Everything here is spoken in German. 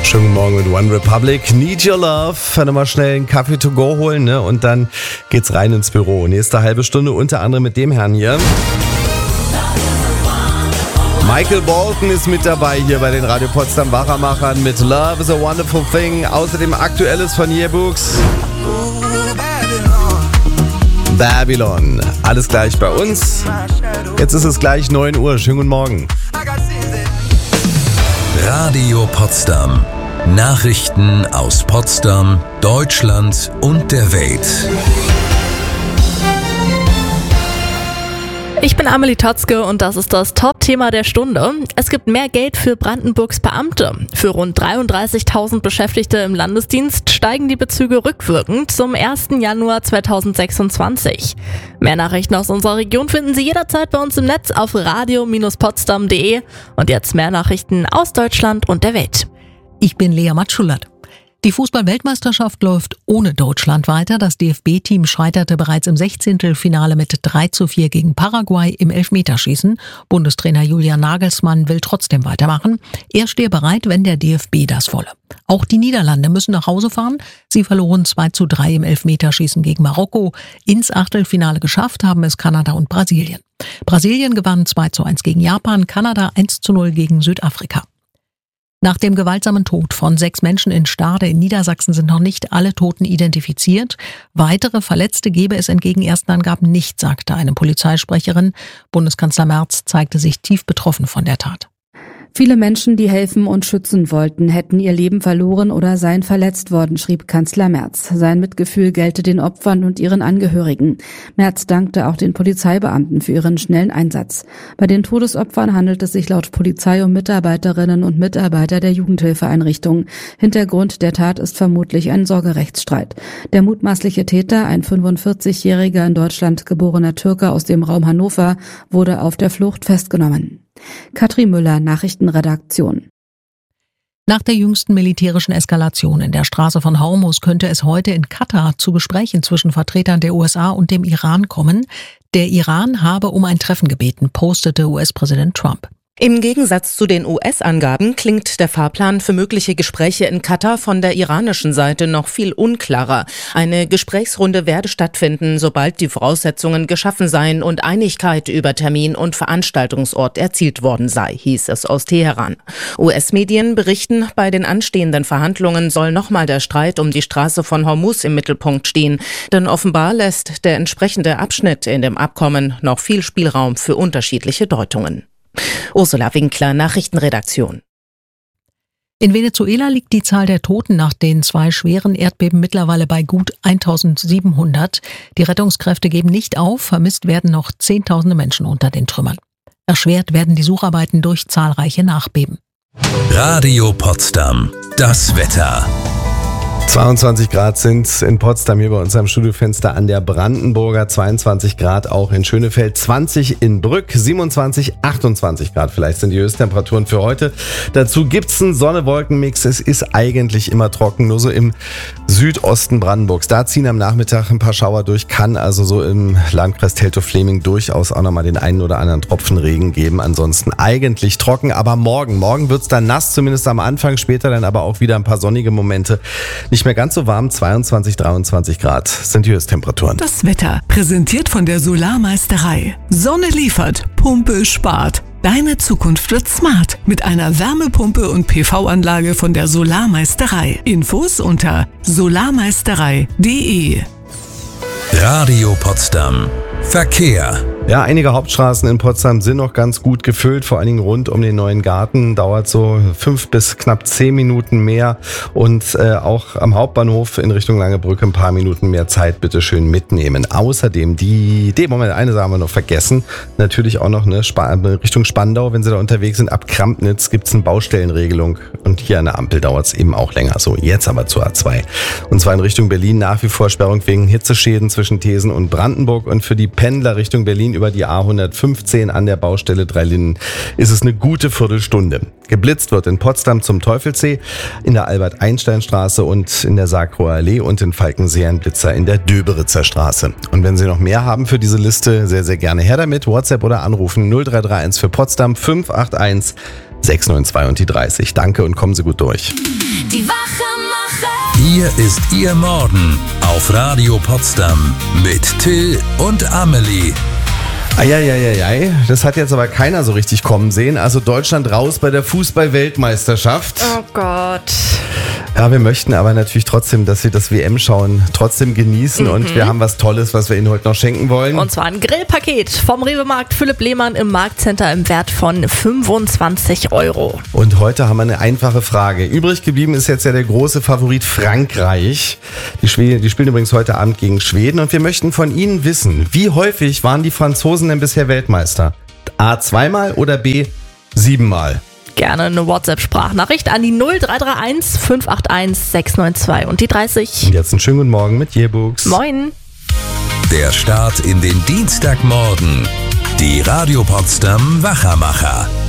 Schönen guten Morgen mit One Republic. Need Your Love. Nochmal schnell einen Kaffee to go holen, ne? Und dann geht's rein ins Büro. Nächste halbe Stunde unter anderem mit dem Herrn hier. Michael Bolton ist mit dabei hier bei den Radio Potsdam Wachermachern mit Love is a Wonderful Thing. Außerdem Aktuelles von Yearbooks. Babylon. Alles gleich bei uns. Jetzt ist es gleich 9 Uhr. Schönen guten Morgen. Radio Potsdam. Nachrichten aus Potsdam, Deutschland und der Welt. Ich bin Amelie Totzke und das ist das Top-Thema der Stunde. Es gibt mehr Geld für Brandenburgs Beamte. Für rund 33.000 Beschäftigte im Landesdienst steigen die Bezüge rückwirkend zum 1. Januar 2026. Mehr Nachrichten aus unserer Region finden Sie jederzeit bei uns im Netz auf radio-potsdam.de. Und jetzt mehr Nachrichten aus Deutschland und der Welt. Ich bin Lea Matschulat. Die Fußball-Weltmeisterschaft läuft ohne Deutschland weiter. Das DFB-Team scheiterte bereits im 16. Finale mit 3:4 gegen Paraguay im Elfmeterschießen. Bundestrainer Julian Nagelsmann will trotzdem weitermachen. Er stehe bereit, wenn der DFB das wolle. Auch die Niederlande müssen nach Hause fahren. Sie verloren 2:3 im Elfmeterschießen gegen Marokko. Ins Achtelfinale geschafft haben es Kanada und Brasilien. Brasilien gewann 2:1 gegen Japan, Kanada 1:0 gegen Südafrika. Nach dem gewaltsamen Tod von 6 Menschen in Stade in Niedersachsen sind noch nicht alle Toten identifiziert. Weitere Verletzte gebe es entgegen ersten Angaben nicht, sagte eine Polizeisprecherin. Bundeskanzler Merz zeigte sich tief betroffen von der Tat. Viele Menschen, die helfen und schützen wollten, hätten ihr Leben verloren oder seien verletzt worden, schrieb Kanzler Merz. Sein Mitgefühl gelte den Opfern und ihren Angehörigen. Merz dankte auch den Polizeibeamten für ihren schnellen Einsatz. Bei den Todesopfern handelt es sich laut Polizei um Mitarbeiterinnen und Mitarbeiter der Jugendhilfeeinrichtung. Hintergrund der Tat ist vermutlich ein Sorgerechtsstreit. Der mutmaßliche Täter, ein 45-jähriger in Deutschland geborener Türke aus dem Raum Hannover, wurde auf der Flucht festgenommen. Katrin Müller, Nachrichtenredaktion. Nach der jüngsten militärischen Eskalation in der Straße von Hormuz könnte es heute in Katar zu Gesprächen zwischen Vertretern der USA und dem Iran kommen. Der Iran habe um ein Treffen gebeten, postete US-Präsident Trump. Im Gegensatz zu den US-Angaben klingt der Fahrplan für mögliche Gespräche in Katar von der iranischen Seite noch viel unklarer. Eine Gesprächsrunde werde stattfinden, sobald die Voraussetzungen geschaffen seien und Einigkeit über Termin und Veranstaltungsort erzielt worden sei, hieß es aus Teheran. US-Medien berichten, bei den anstehenden Verhandlungen soll nochmal der Streit um die Straße von Hormuz im Mittelpunkt stehen, denn offenbar lässt der entsprechende Abschnitt in dem Abkommen noch viel Spielraum für unterschiedliche Deutungen. Ursula Winkler, Nachrichtenredaktion. In Venezuela liegt die Zahl der Toten nach den 2 schweren Erdbeben mittlerweile bei gut 1700. Die Rettungskräfte geben nicht auf, vermisst werden noch Zehntausende Menschen unter den Trümmern. Erschwert werden die Sucharbeiten durch zahlreiche Nachbeben. Radio Potsdam. Das Wetter. 22 Grad sind in Potsdam hier bei uns am Studiofenster an der Brandenburger, 22 Grad auch in Schönefeld, 20 in Brück, 27, 28 Grad vielleicht sind die Höchsttemperaturen für heute. Dazu gibt's einen Sonne-Wolken-Mix. Es ist eigentlich immer trocken, nur so im Südosten Brandenburgs. Da ziehen am Nachmittag ein paar Schauer durch, kann also so im Landkreis Teltow-Fleming durchaus auch nochmal den einen oder anderen Tropfen Regen geben. Ansonsten eigentlich trocken, aber morgen wird's dann nass, zumindest am Anfang, später dann aber auch wieder ein paar sonnige Momente. Nicht mehr ganz so warm, 22, 23 Grad sind die Höchsttemperaturen. Das Wetter, präsentiert von der Solarmeisterei. Sonne liefert, Pumpe spart. Deine Zukunft wird smart mit einer Wärmepumpe und PV-Anlage von der Solarmeisterei. Infos unter solarmeisterei.de. Radio Potsdam. Verkehr. Ja, einige Hauptstraßen in Potsdam sind noch ganz gut gefüllt, vor allen Dingen rund um den neuen Garten. Dauert so 5 bis knapp 10 Minuten mehr und auch am Hauptbahnhof in Richtung Langebrücke ein paar Minuten mehr Zeit bitte schön mitnehmen. Außerdem eine Sache haben wir noch vergessen, natürlich auch noch Richtung Spandau, wenn Sie da unterwegs sind, ab Krampnitz gibt's eine Baustellenregelung und hier an der Ampel dauert's eben auch länger. So, jetzt aber zur A2. Und zwar in Richtung Berlin nach wie vor Sperrung wegen Hitzeschäden zwischen Thesen und Brandenburg und für die Pendler Richtung Berlin über die A115 an der Baustelle Dreilinden ist es eine gute Viertelstunde. Geblitzt wird in Potsdam zum Teufelssee, in der Albert-Einstein-Straße und in der Sakroer Allee und in Falkensee ein Blitzer in der Döberitzer Straße. Und wenn Sie noch mehr haben für diese Liste, sehr, sehr gerne her damit. WhatsApp oder anrufen 0331 für Potsdam 581 692 und die 30. Danke und kommen Sie gut durch. Die Wachemacher. Hier ist Ihr Morgen auf Radio Potsdam mit Till und Amelie. Eieieiei, das hat jetzt aber keiner so richtig kommen sehen. Also Deutschland raus bei der Fußball-Weltmeisterschaft. Oh Gott. Ja, wir möchten aber natürlich trotzdem, dass Sie das WM-Schauen trotzdem genießen und wir haben was Tolles, was wir Ihnen heute noch schenken wollen. Und zwar ein Grillpaket vom Rewe-Markt Philipp Lehmann im Marktcenter im Wert von 25 €. Und heute haben wir eine einfache Frage. Übrig geblieben ist jetzt ja der große Favorit Frankreich. Die spielen übrigens heute Abend gegen Schweden und wir möchten von Ihnen wissen, wie häufig waren die Franzosen denn bisher Weltmeister? A, 2-mal oder B, 7-mal? Gerne eine WhatsApp-Sprachnachricht an die 0331 581 692 und die 30. Und jetzt einen schönen guten Morgen mit Yearbooks. Moin. Der Start in den Dienstagmorgen. Die Radio Potsdam Wachamacher.